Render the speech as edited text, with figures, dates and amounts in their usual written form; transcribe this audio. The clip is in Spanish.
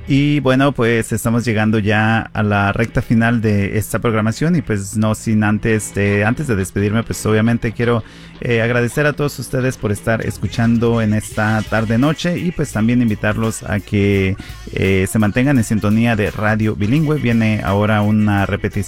Y bueno, pues estamos llegando ya a la recta final de esta programación y pues no sin antes de despedirme, pues obviamente quiero agradecer a todos ustedes por estar escuchando en esta tarde noche y pues también invitarlos a que se mantengan en sintonía de Radio Bilingüe. Viene ahora una repetición